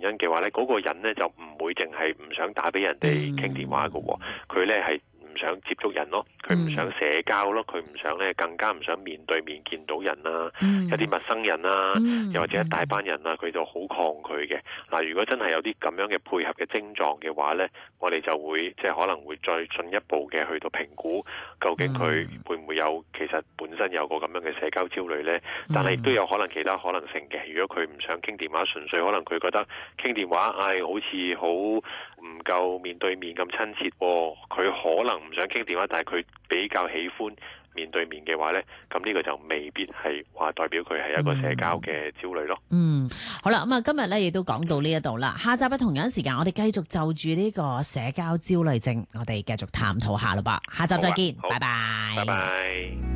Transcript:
因嘅話咧，嗰個人咧就唔會淨係唔想打俾人哋傾電話㗎喎，佢咧係唔想接觸人咯，佢唔想社交咯，佢唔想咧更加唔想面對面見到人啊，有啲陌生人啊，又或者一大班人啊，佢就好抗拒嘅。嗱，如果真係有啲咁樣嘅配合嘅症狀嘅話咧，我哋就會即係可能會再進一步嘅去到評估，究竟佢會唔會有其實本身有個咁樣嘅社交焦慮咧？但係亦都有可能其他可能性嘅。如果佢唔想傾電話，純粹可能佢覺得傾電話，好似好唔夠面對面咁親切喎，佢可能唔想傾電話，但係佢比較喜歡面對面嘅話呢，咁呢個就未必係話代表佢係一個社交嘅焦慮咯。 好啦，咁啊今日呢亦都講到呢一度啦，下集嘅同樣時間，我哋繼續就住呢個社交焦慮症，我哋繼續探討下啦噃。下集再見，拜拜。 拜拜。